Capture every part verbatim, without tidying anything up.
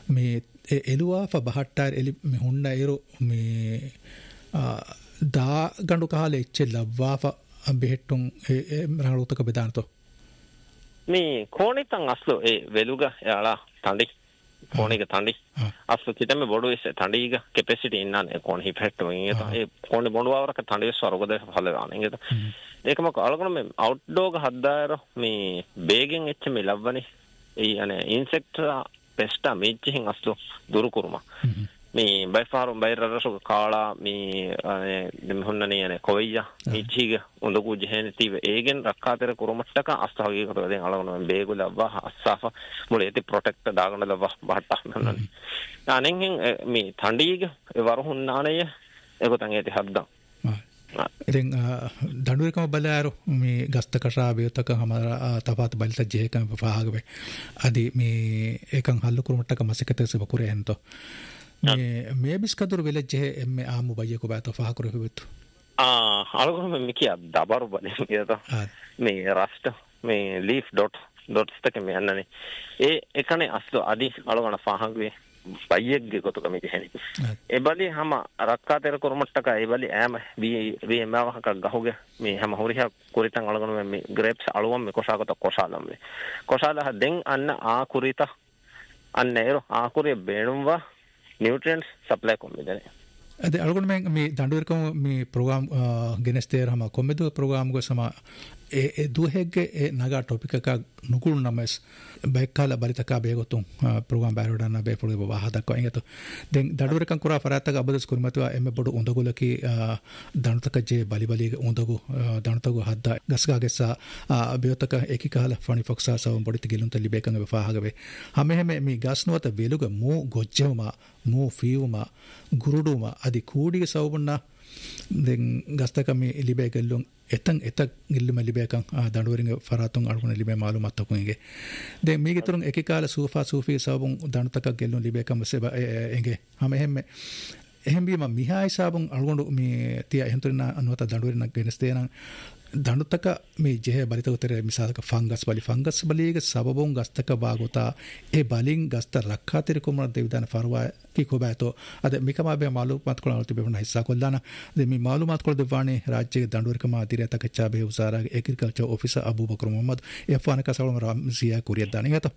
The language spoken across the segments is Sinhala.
මේ එළුවාෆ බහට්ටාර එලි මේ හොන්න එරු මේ දා ගඬු කාලේ එච්ච ලව්වාෆ බෙහෙට්ටුන් රණරුතක බෙදානතෝ මේ කෝණිතන් අස්ලෝ ඒ වෙලුග යාලා තණ්ඩි කෝණික තණ්ඩි අස්ලෝ කිතම බොඩු ඉස්ස තණ්ඩිග කැපැසිටි ඉන්නනේ කෝණ හිපැට්ටු ඉංගත ඒ කෝණ බොඩුවවරක තණ්ඩි ස්වරගද හලවාන ඉංගත ඒකම අලගොන මේ අවුට්ඩෝග හද්දායර මේ බේගෙන් එච්ච මේ ලව්වනේ ඒ අනේ ඉන්සෙක්ට් පෙස්ටා මේච්චින් අස්ලෝ දුරු කුරුමා මේ බයිෆාරුම් බයිරරසු කාලා මේ මේ හොන්නනේ යනේ කොයියා මිච්චිග උඳකු ජෙහෙන තීව ඒගෙන් රක්කාතර කුරුමට්ටක අස්තවගේ කොට දෙන් අලගොන බේගුලව අස්සාෆ මුලේති ප්‍රොටෙක්ට් දාගන ලව බහට්ට නන්නේ අනෙන් මේ තණ්ඩීග වරහුන්නානය ඒකතන් ඒති හද්දා ඉතින් දඬුවේකම බලයාරු මේ ගස්ත කෂා බේතක හමර තපාත බලිත ජේකම පහාගවේ අදි මේ ඒකන් හල්ලු කුරුමට්ටක මසකතේ සබකුරේ හන්තෝ මේ මේ බිස්කදුර විලෙජ් එම්මේ ආමු බයියක බෑතෝ පහකුරු හිවෙතු ආ අලගොන මේ කියා දබරු බනේ කියතෝ මේ රස්ට මේ ලීෆ් ඩොට් ඩොට්ස් තක මේ යන්නනේ ඒ එකනේ අස්ලෝ අදි අලගොන පහාගවේ බයියෙක්ගේ කොටක මේ දෙහෙනි ඒ බලි හැම රක්කාතර කුරුමට්ටක ඒ බලි ඈම වී වී එමවහක ගහුගේ මේ හැම හොරියා කුරිතන් අලගොන මේ ග්‍රේප්ස් අලුවම් මේ කොෂාකට කොෂාලම් මේ කොෂාලා දෙන් අන්න ආ කුරිත අන්න ඒරෝ ආ කුරිය බේණුම්වා न्यूट्रिएंट्स सप्लाई කොම්බිදනේ අද අලගොන මේ මේ දඬුවරකම මේ ප්‍රෝග්‍රෑම් ගෙනස්තේර හැම කොම්බිදු ප්‍රෝග්‍රෑම් ගෝ සම ඒ දුහෙග්ගේ ඒ නගා ටොපික් එක නුකුල් නමස් බයිකාල බරිතක බේගොතුන් ප්‍රෝග්‍රෑම් බෑරොඩන්න බේ පොළේ බව හදක් වයින්ගත දැන් දඬුවරකම් කරා පරාතක අබදස් කුරුමතුවා එමෙ බොඩු උඳගොලකි දණුතක ජේ බලි බලි උඳගු දණුතගු හද්දා ගස්ගා ගෙස්සා බියොතක ඒකිකාල ෆනි ෆොක්සා සවම් බොඩිත ගිලුන්ත ලිබේකංග වෙෆාහගවේ හැම හැම මේ ගස්නවත වෙලුග මෝ ගොජ්ජවම මෝ ෆීවම ගුරුඩුම අදි කූඩිගේ සවබුන්නා දැන් ගස්තක මේ ලිබේ ගල්ලුන් එතන් එතක් ගිල්ලුම ලිබේකන් දඬුවරින්ග ෆරාතුන් අල්ගුණ ලිබේ මාලුමත් තකුන්ගේ දැන් මේකේ තුරුන් එකකාල සූෆා සූෆී සවබුන් දණුතක ගෙල්ලුන් ලිබේකම් සෙබ එංගේ හැම හැම එහෙම බීම මිහා හිසාබුන් අල්ගොඬු මේ තිය එහෙන්තුරින අනුවත දඬුවරින් ගෙනස් දේනන් දණුතක මේ ජෙහ බලිතකතර මිසාලක ෆංගස් බලි ෆංගස් බලියක සබබොන් ගස්තක වාගොතා ඒ බලින් ගස්ත රක්ඛාතර කුමර දෙවිදාන ෆරවා කි කොබෑතෝ අද මිකම බේ මාලුමාත් කොළවල තිබෙන හිස්සා කොල්ලාන ද මේ මාලුමාත් කොළ දෙවානේ රාජ්‍යයේ දඬුවරකම අධිරතක චාබේ උසාරාගේ එග්‍රිකල්චර් ඔෆිසර් අබූබකර් මොහම්මද් එෆ්වාන කසවලම රාම්සියා කුරියත් දාන හත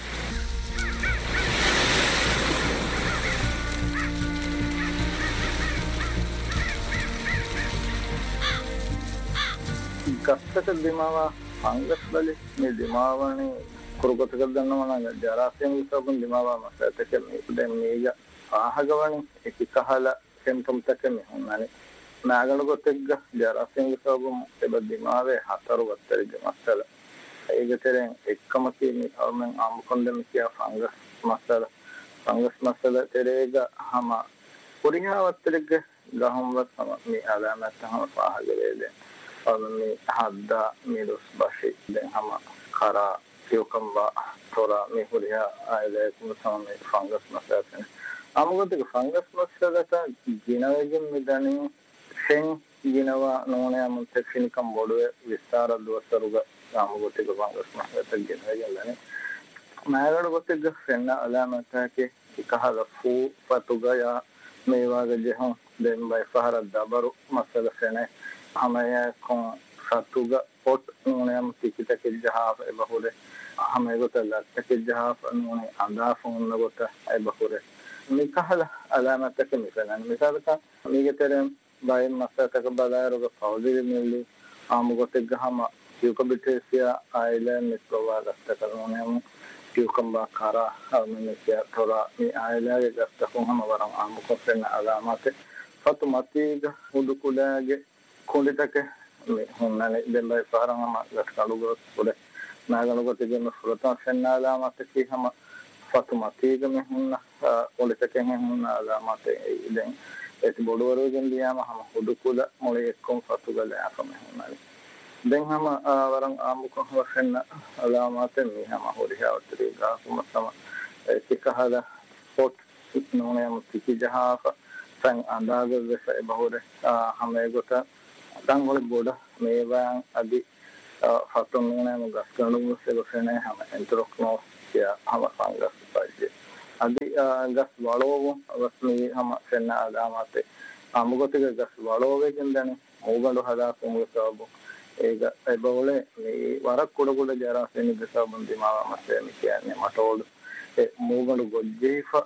ගස්තක දිමාවා ෆංගස් බලි මේ දිමාවනේ කුරුගතක දන්නවා නම් ජරාසයෙන් විසබුන් දිමාවා මසතක මේ දැන් මේක ආහගවනේ එකකහල සෙන්ටම් තක මේ හොන්නනේ නාගල ගොතෙක්ග ජරාසයෙන් විසබුන් එබ දිමාවේ හතර වත්තරිග මස්සල ඒකතරෙන් එක්කම කියන්නේ අවමෙන් ආමුකොන්දම කිය ෆංගස් මස්සල ෆංගස් මස්සල තෙරේග හම පුරිහා වත්තරිග ගහම්වත් සම මේ ආදාමත් හම පාහගලේ මේ හද්දා මිරුස් බෂි දැන් හැම කරා කියෝකම්වා තොරා මේ හොරියා ආයලේ කුම සමේ ෆංගස් මසයෙන් අමුගතක ෆංගස් මසලට ජිනවගෙන් මිදණි සෙන් ජිනවා නෝනේ මුත් ෆිනිකම් බොඩුවේ විස්තර දවසරුග අමුගතක ෆංගස් මසලට ගෙනගලනේ නායරඩ ගොතක සෙන්න අලාමතකේ එකහල ෆූ පතුගයා මේ වාගේ ජහන් දැන් බයි ෆහර දබරු මසල සෙනේ हमें को सतुगा पोट उन्होंने हम टिकट के जहाँ पे बहुरे हमें को तो लगता के जहाँ पर उन्होंने आंधा फोन लगता है बहुरे निकाल अलामत के मिसाल मिसाल का मिगे तेरे बाय मस्ता तक बाजार का फौजी मिली हम को ते हम क्यों कभी ठेसिया आइलैंड मिसलोवा रास्ता कर उन्होंने हम क्यों कम बाकारा हमने क्या थोड़ा ये आइलैंड के रास्ता को हम वरम हम को से अलामत फतमती का उदकुलागे कोली तक में होने दिल्ली पारंग हम लटकालू गो बोले नागलों को तेज़ में फुलता सेना अलामत की हम फतमती के में होना कोली तक हैं होना अलामत इधर ऐसे बोडोरो जंदिया में हम उदकुला मोले एक कम फतुगले आप में होना दें हम वरंग आम को हम सेना अलामत में हम होरिया उतरी गा कुमतम ऐसे कहाला पोट इन्होंने हम तिकी जहाँ संग अंदाज़ जैसे बहुरे हमें गोता तंग वाले बोड़ा मेवां अभी फतों ने हम गस्करों से बसेने हम इंटरक्नो क्या हम फांगस पाइजे adi gas walowo wasmi hama senna adamate amugotiga gas walowe gendani mugandu hada kungu sabu ega ebole me warak kuda kuda jara seni desabundi dimawa masse mi kiyanne matodu e mugandu gojjeifa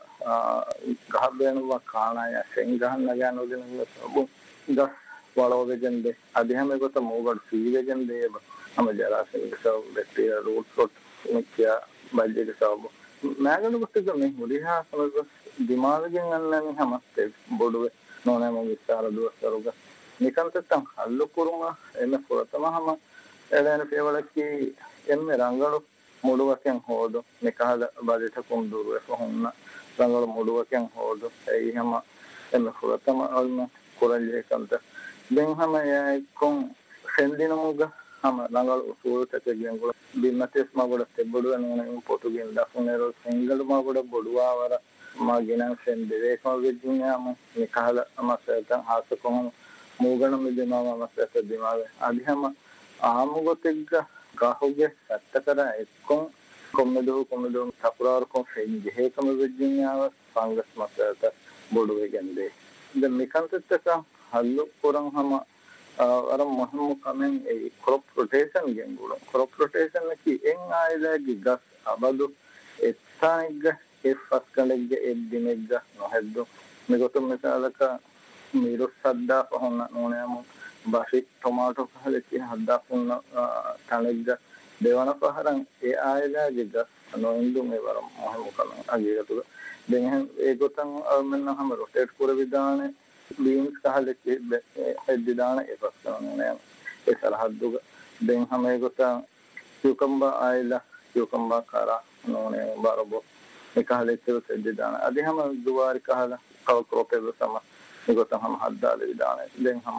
gahabbenuwa kaanaya sengahanna ganu dinu sabu gas walowe gende adi hame gota mugandu siwe gende eba ama jara seni desabu bacteria root rot mikya bajje desabu maganu gotiga me mudiha samaga dimagagen annani hamaste boduwe nona mo visara duwasaruga nikantan hallu kuruma eme furatama elena fevalaki emme rangalu muduwaken hodo nikahada badita kumduru ehonna rangalu muduwaken hodo ei hama emme furatama alma kuralle kanta den hama ya kon sendinamuga hama rangalu usul takegengula bimates magoda tebbodu nona in portugin dafunero singalu magoda boduwara maginan sendere ko vejunyamu nikahada amasatan hasakon mugana midima masata dimawe adihama amugotegga gahuge sattakara ekkon kommedu kommedu tapurar kon fenje hekam vejunyawa fungus masata boduwe gende the mikantattaka hallu kurang hama aram muhimmu kamen e crop rotation gengulo crop rotation ki en aila gi gas abadu etsanigga e faskanegge e dinegga no heddo megotum misalaka miru sadda honna noneamu bashi tomato haleki hadda kunna tanegga devana paharan e aila gi gas no indu me waram muhimmu kamen agiratu den e gotan menna ham rotate kore vidane beans kahaleki heddi dana e faskanone e sarhadduga den ham e gotan cucumber aila cucumber kara none barabo ekahale heddi dana adi ham duwari kahala kaw krope sama egotan ham haddale vidane den ham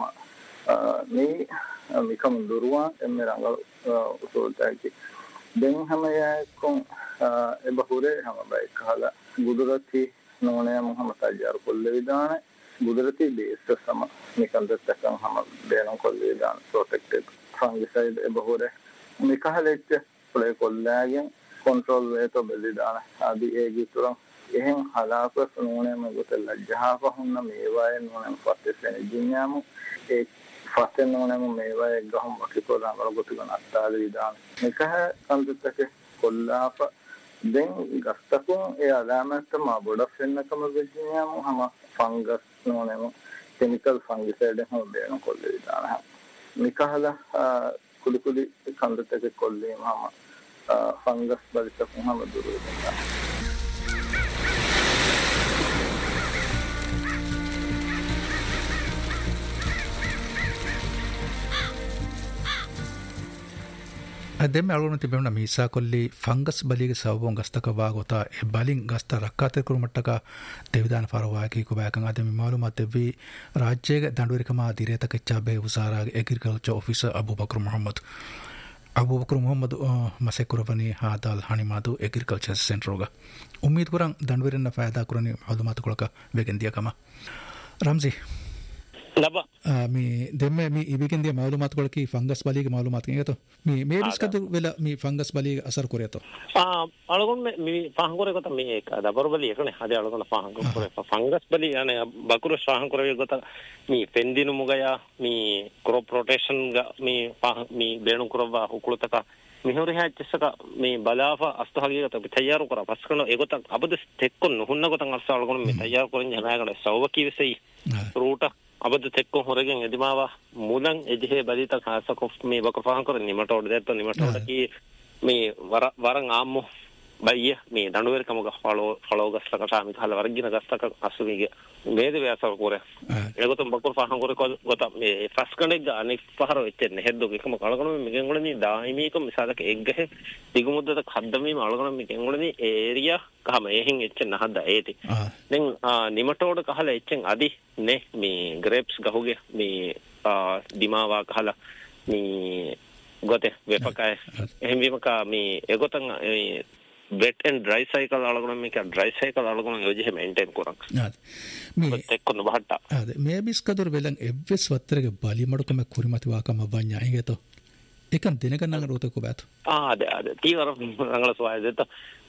ni mikam durwa emme rangal usultaki den ham ya kon e bahure ham ba ekhala gudurati none muhammad tajar kolle vidane gudurati base sama nikandattakan ham benon kolle vidane protected fungicide e bahure mikahale play kollagen control way to belidana adi egi turan ehen halaka none me gotel lajha ko hunna mewaye none fatte sene jinyamu e fatte none me mewaye gahum bakito ramalo gotugan attale vidan mekah kanduttake kollafa den gastakun e alamat ma boda fenna kam jinyamu hama fungus none me chemical fungicide ham benon kolle vidan mekahla kuli kuli kanduttake kolle hama fungus balita Muhammad Durudinda. ಅದೆಮ್ಮೆ ಅಳಗೋಣ ತಿಬೇಣ ಮೀಸಾ ಕೊಲ್ಲಿ ಫಂಗಸ್ ಬಲಿಗೆ ಸವಬೊಂ ಗಸ್ತಕ ವಾಗೋತ A ಬಲಿಂಗ್ ಗಸ್ತ ರಕ್ಕಾತೆ Kuru ಮಟ್ಟಕ ದೇವಿದಾನ ಫಾರವಾಗಿ ಕುಬಾಕಂ ಅದೆಮ್ಮೆ ಮಾಲೂಮಾತ್ ದೆವಿ ರಾಜ್ಯಗೆ ದಂಡುರಿಕಮ ದಿರೇತಕ ಚಾಬೆ ಉಸಾರಾಗ agriculture officer Abubakar Mohammed Abubakar Mohammed ಮಸೆಕುರವನಿ ಹಾದಾಲ್ ಹಣಿಮಾದು agriculture ಸೆಂಟರ್ಗ ಉಮ್ಮೀದ್ ಕುರಂ ದಂಡುರಿನ ಫಾಯದಾ ಕುರನಿ ಮಾಲೂಮಾತ್ ಕೊಳಕ ವೆಗೆಂದಿಯಕಮ Ramji laba mi demme mi ibigendiya malumat golki fungus balige malumat ngeto mi me biskadu vela mi fungus balige asar koreto ah algon me mi fahan kore gota mi ek da borbali ekone ade algon fahan kore fungus bali ane bakuru fahan kore gota mi pendinu mugaya mi crop rotation ga mi mi benu kurwa hukulutaka mihori hachsaka mi balafa astuhagi gota bi tayyaru kora paskano egota abud tekkon hunna gota asal algon mi tayyar korin jamagala sawaki vesei ruta abadu tekko horegen edimawa mulan ejihe badita khasako me bakafahan kor nimatod detto nimatod ki me waran ammo bayya me danduwer kamuga follow follow gastaka sami khala wargina gastaka asumige mede vyasar kore egotum bakur fahan kore gota me faskane ga anik paharo etten heddo ekam kalagonu me gengolani daimi ko misalaka egge digumudda khaddami malagonu me gengolani area kama ehin etten hadda eti den nimatod kahala etten adi ne me grapes gahuge me dimawa kahala me gote vepakay ehim vimaka me egotan wet and dry cycle alagona meka dry cycle alagona yoje maintain korak ade me tekkonu bahatta ade me biskadur velan evves watterege bali madukama kurimati wakama vanya ingeto ekan denagan nanga rote ko bato ah ade ade tiwara angala swaya deta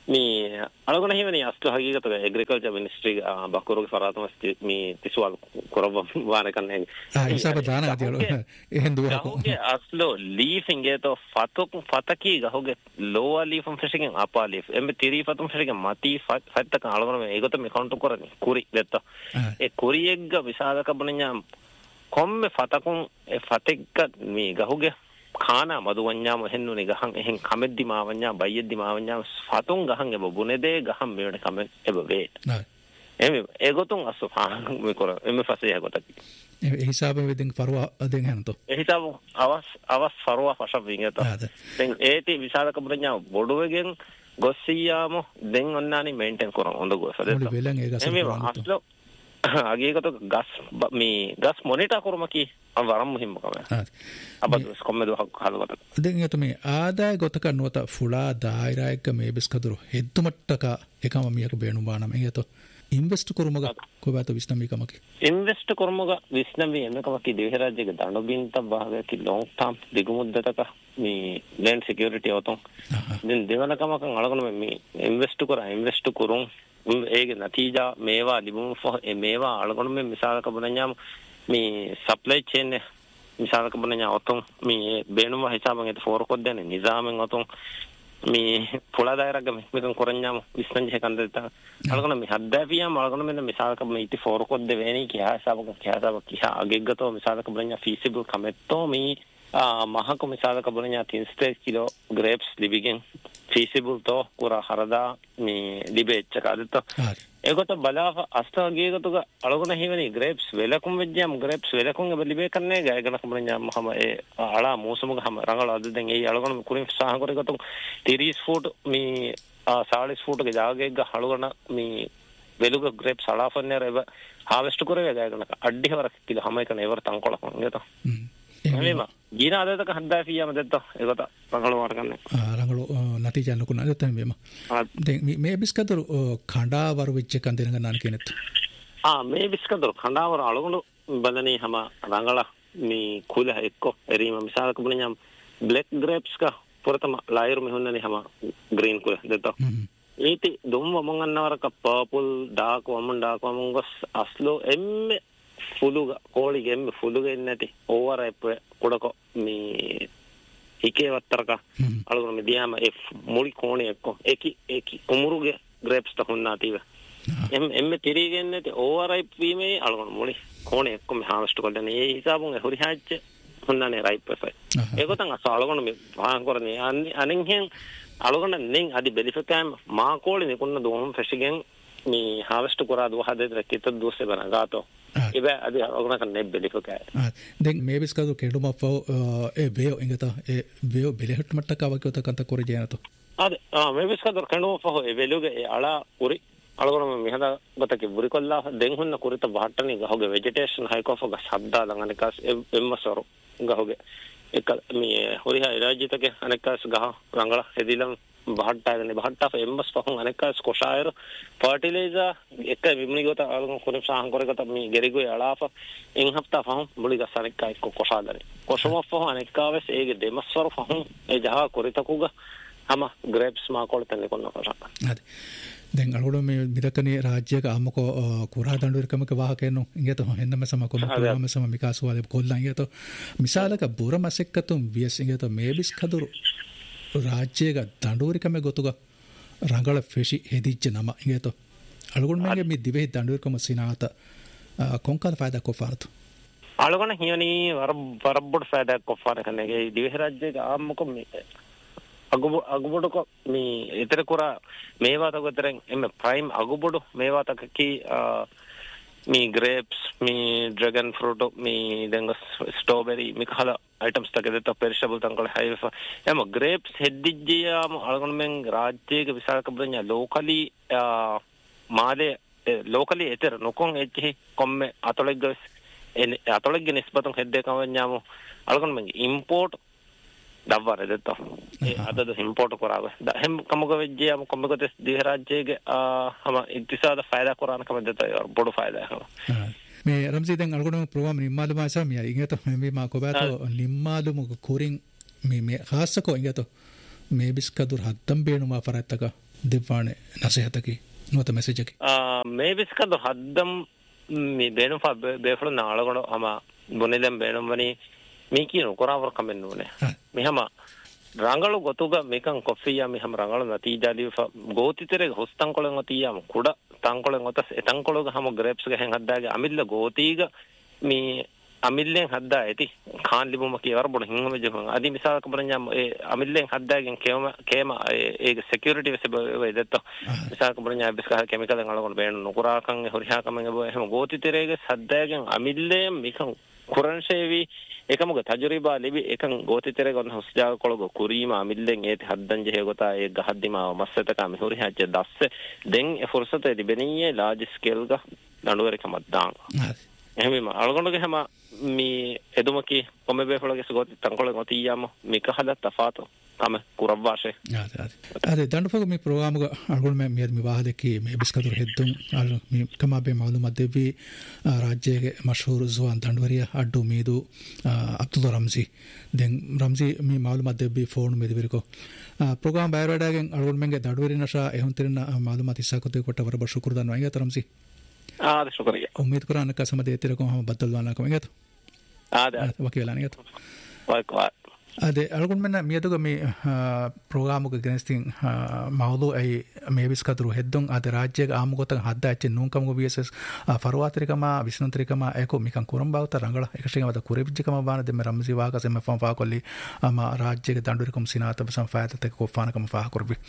මේ අලගොන හිවනේ අස්තු හගීගත ඇග්‍රිකල්චර් මිනිස්ට්‍රි බකුරුගේ ෆරාතම මේ තිසුවල් කරව වාර කන්නේ ආ හිසාබ දාන අදියලු එහෙන් දුවකෝ ගහුගේ අස්ලෝ ලීෆ් ඉංගේතෝ ෆතොක් ෆතකී ගහුගේ ලෝවර් ලීෆ් ෆිෂින් අපා ලීෆ් එම්බ තිරි ෆතුම් ෆිෂින් මති ෆත්තක අලගොන මේ ඒගොත මේ කවුන්ට් කරන්නේ කුරි දෙත්ත ඒ කුරි එක්ග විසාදක බණ්‍යාම් කොම්මේ ෆතකුන් ඒ ෆතෙක්ග මේ ගහුගේ खाना मधुवन्याम हेन्नुने गहं එහෙන් කමෙද්දි මාවන්යා බයියෙද්දි මාවන්යා ෆතුන් ගහන් එබ බුනේදේ ගහම් මෙවට කම එබ වේ නෑ එමෙ ඒගොතුන් අස්සු පාන් මේ කර එමෙ ෆසේ යගොත ඒ හිසාබ වෙදින් ෆරුවා දෙන් හන්තෝ ඒ හිසාබ අවස් අවස් ෆරුවා ෆෂ වින්ගත දැන් ඒටි විසාලක බුණ්‍යා බොඩුවගෙන් ගොස්සියාම දෙන් ඔන්නානි මේන්ටේන් කරන හොඳ ගොස දෙත වෙලන් ඒ ගස එමෙ අස්ලෝ අගේකට ගස් මේ ගස් මොනිටර් කරමකි වරම් මුහිම්ම කම අබද කොම්මද හලවත දැන් එතම මේ ආදාය ගොතක නුවත ෆුලා දායරායක මේ බිස්කදුරු හෙද්දුමට්ටක එකම මියක බේණු බානම එයත ඉන්වෙස්ට් කරමුග කොබත විශ්නමී කමකි ඉන්වෙස්ට් කරමුග විශ්නමී එන්නකමකි දෙවි රාජ්‍යක දණුබින්ත භාගයක ලොන්ග් ටර්ම් දිගුමුද්දතක මේ ලෑන්ඩ් සිකියුරිටි ඔතොන් දැන් දෙවනකමක අලගන මේ ඉන්වෙස්ට් කර ඉන්වෙස්ට් කරුන් ඒක නතිජා මේවා ලිබුම් මේවා අලගන මේ මිසාලක බණ්‍යාම මේ සප්ලයි චේන් මිසාලක බණ්‍යා ඔතොන් මේ බේනුම හිසාබන් එත ෆෝරකොත් දැන නිසාමෙන් ඔතොන් මේ පොලා දායරග මෙතන කරන්නාම විශ්නංජ හකන්දත අලගන මේ හද්දාපියම් අලගන මෙන්න මිසාලක මේ ඉති ෆෝරකොත් දෙවෙනි කියා හිසාබක කියා හිසාබක කියා අගෙග්ගතෝ මිසාලක බණ්‍යා ෆීසිබල් කමෙත්තෝ මේ මහක මිසාලක බණ්‍යා තින්ස්තේ kilo grapes ලිබිගෙන් feasible to kura harada me debate chakadto egoto balafa asta gegoto ga alogona hivani grapes velakum vejjam grapes velakum ga libe kanne ga egana kamanya mahama e ala mosumuga hama rangala adden ei alogona kurin saha kore goto thirty foot me forty foot ga jage ga alogona me veluga grapes ala fanne reba harvest kore ga egana addi hawara kilo hama ekana ever tankola ngeto එමෙම ගින අදතක හද්දාෆියම දෙත්ත ඒකට රංගල වාර ගන්න රංගල නැති ජන්නකු නැත මෙම දැන් මේ බිස්කතර කණ්ඩාවර වෙච්ච කන්දෙනග නන් කෙනෙත් ආ මේ බිස්කතර කණ්ඩාවර අලගොණු බලනේ හැම රංගල මේ කුල එක්ක එරීම මිසාලක බුණ්‍යාම් බ්ලැක් ග්‍රේප්ස් का පුරතම ලයිර් මෙහොන්නනේ හැම ග්‍රීන් කුල දෙත්ත ඒටි දුම් වමන් අන්නවරක පර්පල් ඩාර්ක් වමන් ඩාර්ක් වමන් ගොස් අස්ලෝ එම්මේ ಫುಲುಗ ಕೋಳಿಗೆ ಎಮ್ಮೆ ಫುಲುಗ ಎನ್ನತಿ ಓವರ್ ಐಪ್ ಕೊಡಕ ಮೀ ಹಿಕೆ ವತ್ತರಕ ಅಳಗ ಮಿದಿಯಾಮ ಎಫ್ ಮುಳಿ ಕೋಣಿ ಎಕ್ಕೊ ಏಕಿ ಏಕಿ ಕುಮುರುಗೆ ಗ್ರೇಪ್ಸ್ ತ ಹುನ್ನಾತಿವೆ ಎಮ್ಮೆ ಎಮ್ಮೆ ತಿರಿಗೆ ಎನ್ನತಿ ಓವರ್ ಐಪ್ ವೀಮೆ ಅಳಗ ಮುಳಿ ಕೋಣಿ ಎಕ್ಕೊ ಮಿ ಹಾರ್ವೆಸ್ಟ್ ಕೊಡ್ದನೆ ಈ ಹಿಸಾಬುಗೆ ಹುರಿ ಹಾಚ್ಚೆ ಹುನ್ನಾನೆ ರೈಪ್ ಫೈ ಏಗೊತಂಗ ಅಸ ಅಳಗ ಮಿ ಭಾನ್ ಕೊರನೆ ಅನಿಂ ಹೆಂ ಅಳಗ ನಿಂ ಅದಿ ಬೆನಿಫಿಟ್ ಮಾ ಕೋಳಿ ನಿಕುನ್ನ ದೋಮ್ ಫೆಶಿಗೆನ್ ಮಿ ಹಾರ್ವೆಸ್ಟ್ ಕೊರಾ ದೋ ಹದೆ ಕಿತ ದೋಸೆ ಬನಗಾತೋ ඉබ අද ඔගනක නෙබ් බෙලිෆකෑ දැන් මේ බිස්කදු කෙඩුම පව ඒ වේෝ ඉංගත ඒ වේෝ බෙලෙහට මට්ටක අවකත කන්ත කොර ජයනතු අද ආ මේ බිස්කදු කෙඩුම පව ඒ වෙලුගේ ඒ අලා උරි අලගොනම මෙහද ගතක බුරි කොල්ලා දෙන් හොන්න කුරිත බහට්ටනි ගහුගේ වෙජිටේෂන් හයිකොෆ ග සද්දා ලංගනකස් එම්මසරු ගහුගේ එක මේ හොරිහා රාජ්‍යතක අනකස් ගහ රංගල හෙදිලම් බහට්ටාගෙන බහට්ටා එම්මස් පහන් අනකස් කොෂායර ෆර්ටිලයිසර් එක විමුණි ගොත අලගොන කුරි සාහන් කරගත මේ ගෙරිගෝ යලාප එන් හප්තා පහන් මුලි ගසනික එක්ක කොෂාදරේ කොෂම පහන් අනකාවස් ඒගේ දෙමස්වර පහන් ඒ ජහ කුරිතකුග හැම ග්‍රේප්ස් මා කොල්තන්නේ කොන්න කොෂා හරි දැන් අලගොන මේ මිදකනේ රාජ්‍යක ආමකෝ කුරා දඬුවරකමක වාහකේනෝ ඉංගත හෙන්නම සම කොන්න සම මිකාසුවාලේ කොල්ලා ඉංගත මිසාලක බුරමසෙක්කතුම් වියස් ඉංගත මේබිස් කදුරු ರಾಜ್ಯಗ ದಂಡೂರಿಕಮೆ ಗೊತ್ತುಗ ರಂಗಳ ಫೆಶಿ ಹೆದಿಜ್ಜೆ ನಮ ಇಂಗೇತೋ ಅಳಗುಣ ಮೆಂಗೆ ಮಿ ದಿವೆ ದಂಡೂರಿಕಮ ಸಿನಾತ ಕೊಂಕಾಲ ಫಾಯದಾ ಕೊಫಾರತು ಅಳಗುಣ ಹಿಯನಿ ವರ ವರಬುಡ್ ಫಾಯದಾ ಕೊಫಾರ ಕನೆಗೆ ದಿವೆ ರಾಜ್ಯಗ ಆಮಕ ಮಿ ಅಗುಬು ಅಗುಬುಡುಕ ಮಿ ಇತರ ಕುರ ಮೇವಾ ತಗೋತರೆಂ ಎಮ್ಮೆ ಪ್ರೈಮ್ ಅಗುಬುಡು ಮೇವಾ ತಕಕಿ ಮಿ ಗ್ರೇಪ್ಸ್ ಮಿ ಡ್ರ್ಯಾಗನ್ ಫ್ರೂಟ್ ಮಿ ದೆಂಗ ಸ್ಟ್ರಾಬೆರಿ ಮಿ ಕಲ items ತಗೆದೆತ perishable ತಂಗಳ ಹೈಫ M grapes ಹೆದ್ದಿಜ್ಜಿಯಾಮ ಅಳಗಣ Meng ರಾಜ್ಯಗೆ ವಿಸಾಕ ಬದኛ locally ಮಾದೆ locally ಎತರ ನೊಕೊಂ ಎಚ್ಚಿ ಕೊಮ್ಮೆ ಅತೊಳೆಗ್ಗ ಅತೊಳೆಗ್ಗೆ ನಿಸ್ಬತಂ ಹೆದ್ದೆ ಕವನ್ಯಾಮ ಅಳಗಣ Meng import දවර දෙත අදද import කරාව හැම කමක වෙජ්ජියම කොම්බකතස් දිහ රාජ්‍යයේ හම ඉක්තිසාද ෆයිදා කරාන කම දෙත බොඩ ෆයිදා හම මේ රම්සි දැන් අලගොන ප්‍රෝග්‍රෑම් නිම්මාලු මාසා මිය ඉංගත මේ මා කොබෑතෝ නිම්මාලු මොක කුරින් මේ මේ ખાસකෝ ඉංගත මේ බිස්කදුර හද්දම් බේනුමා ෆරත්තක දෙපානේ නසහතකි නොත මෙසේජකි මේ විස්කද හද්දම් මේ බේනු ෆා බේෆල නාලගොන අම බොනෙදම් බේනම් වනි මේ කියන කොරාවර කමෙන් නෝනේ මෙහම ರಂಗಳು ಗೊತ್ತುಗ ಮೇಕಂ ಕೊಫಿಯಾ ಮಿಹಮ ರಂಗಳು ನತೀಜಾಲಿ ಗೋತಿತೆರೆ ಹೊಸ್ತಂಕೊಳೆ ಗೊತಿಯಾಮ ಕುಡ ತಂಕೊಳೆ ಗೊತ್ತ ತಂಕೊಳಗ ಹಮ ಗ್ರೇಪ್ಸ್ ಗೆ ಹೆಂಗ್ ಹದ್ದಾಗ ಅಮಿಲ್ಲ ಗೋತಿಗ ಮಿ ಅಮಿಲ್ಲೆನ್ ಹದ್ದ ಐತಿ ಖಾನ್ ಲಿಬುಮ ಕಿವರ ಬೊಡ ಹಿಂಗ ಮೆಜ ಅದಿ ಮಿಸಾಕ ಬರನ್ಯಾ ಅಮಿಲ್ಲೆನ್ ಹದ್ದಾಗೆನ್ ಕೇಮ ಕೇಮ ಏ ಸೆಕ್ಯೂರಿಟಿ ವೆಸ ವೆದತ್ತ ಮಿಸಾಕ ಬರನ್ಯಾ ಬಿಸ್ಕ ಕೆಮಿಕಲ್ ಗಳಗೊಂಡ ಬೇಣ ನುಕುರಾಕಂ ಹೊರಿಹಾ ಕಮಂಗ ಬೋ ಹೆಮ ಗೋತಿತೆರೆಗೆ ಹದ್ದಾಗೆನ್ ಅಮಿಲ್ಲೆ ಮಿಕಂ ಕುರನ್ಶೇವಿ එකමක තජරිබා ලිබි එකන් ගෝතිතර ගොන හොස්ජා කොළග කුරීම අමිල්ලෙන් ඒති හද්දන් ජේ ගොතා ඒ ගහද්දිමා මස්සතක මිහුරි හච්ච දස්ස දෙන් ඒ ෆුර්සත දිබෙනියේ ලාජ් ස්කේල් ග දඬුවර කමද්දාන් එහෙම අලගොනගේ හැම මේ එදුමකි කොමෙබේ ෆලගේ ගෝති තංකොල ගෝතියාම මේක හදා තෆාතෝ තම කුරබ්වාෂේ අද දඬුපග මේ ප්‍රෝග්‍රෑම් එක අලගොන මේ මියද විවාහදකී මේ බිස්කතුර හෙද්දුම් අල මේ කමාබේ මාලුමත් දෙවි රාජ්‍යයේ මෂහූර් ජුවාන් දඬුවරිය අඩු මීදු අබ්දුල් රම්සි දැන් රම්සි මේ මාලුමත් දෙවි ෆෝන් මෙද විරකෝ ප්‍රෝග්‍රෑම් බයරඩාගෙන් අලගොන මෙන්ගේ දඬුවරි නෂා එහෙන් තෙරන මාලුමත් ඉස්සකතේ කොට වර බ ශුක්‍ර දන්වා යත රම්සි ආ ද ශුක්‍රියා උම්මීද කරාන කසමදේ තිරකෝ හම බදල් වානා කම යත ආ ද වකීලාන යත වයිකවා අද අලගොන් මෙන්න මියදුග මේ ප්‍රෝග්‍රෑම් එක ගෙනස්තින් මවුදු අයි මේ විස්කතුරු හෙද්දුන් අද රාජ්‍යයේ ආමුගත හද්දා ඇච්ච නූන්කම වියසස් ෆරවාතරිකම විස්නන්තරිකම ඒකෝ මිකන් කුරම් බවත රංගල එකෂේම වද කුරෙබ්ජිකම බාන දෙම රම්සි වාකසෙම ෆම් ෆා කොල්ලි අම රාජ්‍යයේ දඬුරිකම් සිනාත බසම් ෆායතත කොෆානකම ෆා කරබි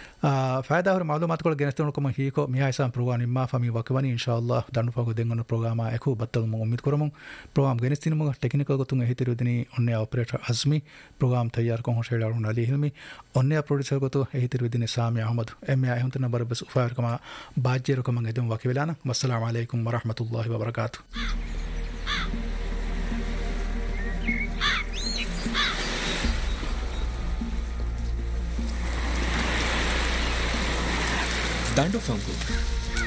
ෆායදාවර මාලුමාත් කොල ගෙනස්තුනකම හීකෝ මියයිසම් ප්‍රෝග්‍රෑම් ඉම්මා ෆමි වකවනි ඉන්ෂාඅල්ලාහ් දඬුපග දෙන්නන ප්‍රෝග්‍රෑම් එකෝ බත්තල් මු උම්මීද කරමු programme ගෙනස්තිනම technical ගතුන් එහිතිරුදිනි ඔන්නේ operator Asmi programme तैयार को होशे डालूं अली हिलमी अन्य प्रोड्यूसर को तो एहितिर विदिने सामी Ahmad M A Ahmad number बस उफायर कमा बाजेरो कमा गदम वकिलाना अस्सलाम वालेकुम व रहमतुल्लाहि व बरकातहू दांडो फंगू